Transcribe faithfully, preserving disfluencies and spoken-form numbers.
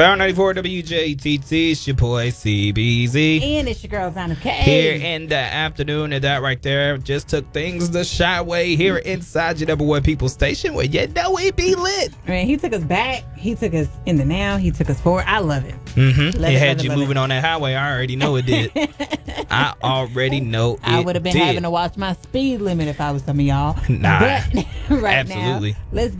Power ninety-four W J T T, it's your boy C B Z. And it's your girl, Zana K. Here in the afternoon, and that right there just took things the shy way here inside your number one people station where you know it be lit. I mean, he took us back. He took us in the now. He took us forward. I love it. Mm-hmm. Love It it, had love you it, love moving it. on that highway. I already know it did. I already know it I would have been did. having to watch my speed limit if I was some of y'all. Nah, But right absolutely. now, let's